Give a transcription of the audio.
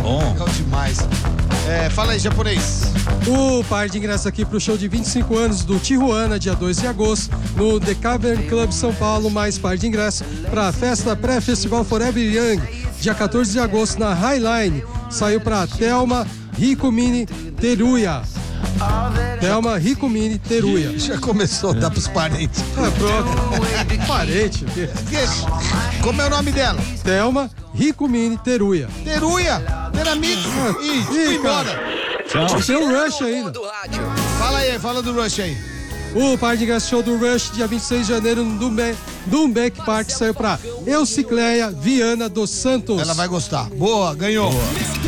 bom. Legal demais. Fala aí, japonês. O par de ingressos aqui pro show de 25 anos do Tijuana, dia 2 de agosto, no The Cavern Club São Paulo, mais par de ingressos para a festa pré-festival Forever Young, dia 14 de agosto, na Highline. Saiu para Thelma Rikumini Teruya. Thelma Rikumini Teruya. Já começou a dar pros parentes. Pronto. Parente. Como é o nome dela? Thelma Rikumini Teruya. Teruya. Tenamito. Ih, embora. Tchau. Tem o Rush ainda. Fala aí, fala do Rush aí. O par de ingressos show do Rush, dia 26 de janeiro, no Dumbeck Park, saiu pra Eucicleia Viana dos Santos. Ela vai gostar. Boa, ganhou. Boa.